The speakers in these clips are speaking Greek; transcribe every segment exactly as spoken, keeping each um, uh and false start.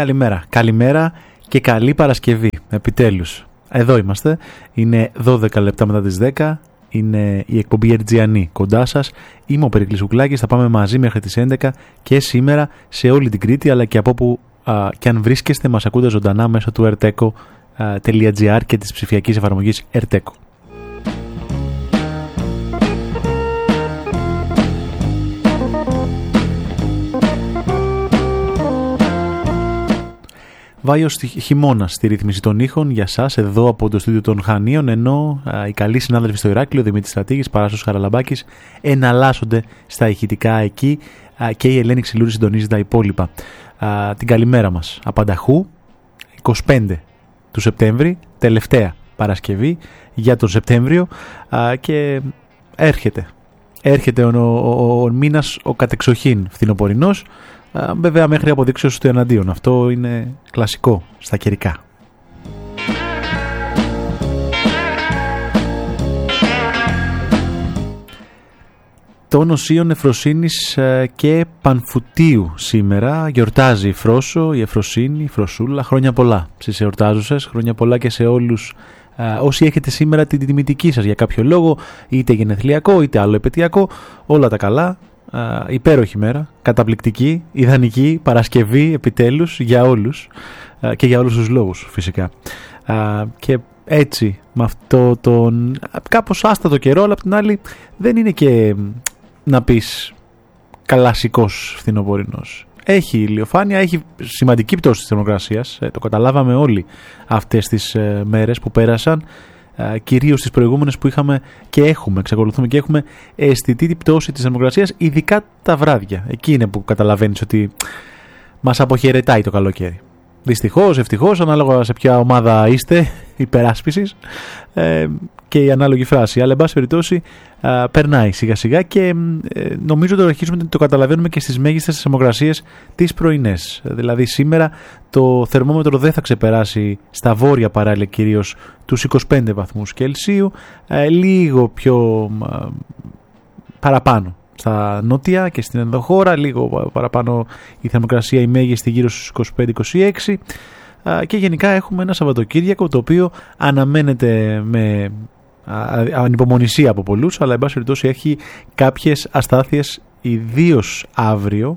Καλημέρα. Καλημέρα και καλή Παρασκευή. Επιτέλους. Εδώ είμαστε. Είναι δώδεκα λεπτά μετά τις δέκα. Είναι η εκπομπή Ερτζιανή κοντά σας. Είμαι ο Περικλής Κουκλάκης. Θα πάμε μαζί μέχρι τις έντεκα και σήμερα σε όλη την Κρήτη, αλλά και από όπου α, και αν βρίσκεστε, μας ακούτε ζωντανά μέσω του erteco τελεία gr και της ψηφιακής εφαρμογής erteco. Βάιος χειμώνας στη ρύθμιση των ήχων για σας εδώ από το στούντιο των Χανίων, ενώ α, οι καλοί συνάδελφοι στο Ηράκλειο, Δημήτρης Στρατήγης, Παράσος Χαραλαμπάκης, εναλλάσσονται στα ηχητικά εκεί α, και η Ελένη Ξυλούρη συντονίζει τα υπόλοιπα. Α, την καλημέρα μας. Απανταχού, είκοσι πέντε του Σεπτέμβρη, τελευταία Παρασκευή για τον Σεπτέμβριο α, και έρχεται. Έρχεται ο, ο, ο, ο μήνας ο κατεξοχήν φθινοπορεινός. Βέβαια μέχρι αποδείξεως του εναντίον. Αυτό είναι κλασικό στα καιρικά. Το νοσείο Εφροσύνης και Πανφουτίου σήμερα γιορτάζει η Φρόσο, η Εφροσύνη, η Φροσούλα. Χρόνια πολλά στις εορτάζουσες, χρόνια πολλά και σε όλους όσοι έχετε σήμερα την τιμητική σας για κάποιο λόγο, είτε γενεθλιακό είτε άλλο επαιτειακό, όλα τα καλά. Uh, υπέροχη μέρα, καταπληκτική, ιδανική Παρασκευή επιτέλους για όλους uh, και για όλους τους λόγους φυσικά uh, και έτσι με αυτό τον κάπως άστατο καιρό, αλλά απ' την άλλη δεν είναι και να πεις κλασικός φθινοπορεινός. Έχει ηλιοφάνεια, έχει σημαντική πτώση της θερμοκρασίας, ε, το καταλάβαμε όλοι αυτές τις ε, μέρες που πέρασαν, κυρίως τις προηγούμενες που είχαμε και έχουμε, εξακολουθούμε και έχουμε αισθητή πτώση της θερμοκρασίας, ειδικά τα βράδια. Εκεί είναι που καταλαβαίνεις ότι μας αποχαιρετάει το καλοκαίρι. Δυστυχώς, ευτυχώς, ανάλογα σε ποια ομάδα είστε υπεράσπισης ε, και η ανάλογη φράση. Αλλά, εν πάση περιπτώσει, ε, περνάει σιγά σιγά και ε, νομίζω ότι αρχίζουμε να το καταλαβαίνουμε και στις μέγιστες θερμοκρασίες τις πρωινές. Δηλαδή, σήμερα το θερμόμετρο δεν θα ξεπεράσει στα βόρεια παράλια κυρίως τους είκοσι πέντε βαθμούς Κελσίου, ε, λίγο πιο ε, παραπάνω στα νότια και στην ενδοχώρα, λίγο παραπάνω η θερμοκρασία η μέγιστη γύρω στους είκοσι πέντε είκοσι έξι και γενικά έχουμε ένα Σαββατοκύριακο το οποίο αναμένεται με ανυπομονησία από πολλούς, αλλά εν πάση περιπτώσει έχει κάποιες αστάθειες, ιδίως αύριο,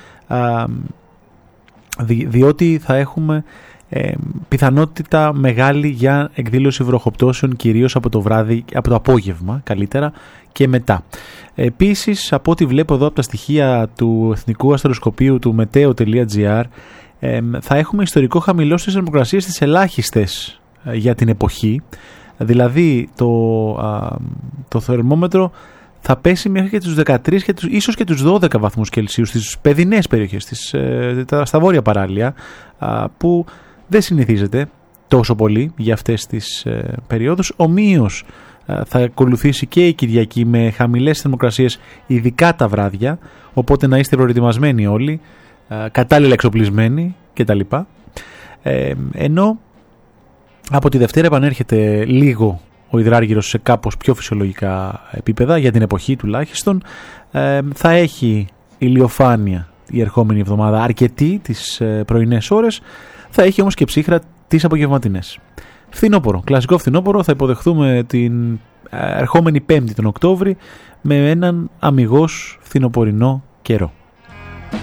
δι, διότι θα έχουμε ε, πιθανότητα μεγάλη για εκδήλωση βροχοπτώσεων κυρίως από το βράδυ, από το απόγευμα καλύτερα και μετά. Επίσης, από ό,τι βλέπω εδώ από τα στοιχεία του Εθνικού Αστεροσκοπείου του μετέο τελεία gr, ε, θα έχουμε ιστορικό χαμηλό στις θερμοκρασίες στις ελάχιστες ε, για την εποχή. Δηλαδή το, α, το θερμόμετρο θα πέσει μέχρι και τους δεκατρείς και τους, ίσως και τους δώδεκα βαθμούς Κελσίου στις παιδινές περιοχές, στις, ε, τα, στα βόρεια παράλια, α, που δεν συνηθίζεται τόσο πολύ για αυτές τις ε, περιόδους. Ομοίως θα ακολουθήσει και η Κυριακή με χαμηλές θερμοκρασίες, ειδικά τα βράδια, οπότε να είστε προετοιμασμένοι όλοι, κατάλληλα εξοπλισμένοι κτλ. Ε, ενώ από τη Δευτέρα επανέρχεται λίγο ο υδράργυρος σε κάπως πιο φυσιολογικά επίπεδα, για την εποχή τουλάχιστον. Ε, θα έχει ηλιοφάνεια η ερχόμενη εβδομάδα, αρκετή τις πρωινές ώρες, θα έχει όμως και ψύχρα τις απογευματινές. Φθινόπωρο, κλασικό φθινόπωρο, θα υποδεχθούμε την ερχόμενη Πέμπτη τον Οκτώβρη με έναν αμιγώς φθινοπορεινό καιρό.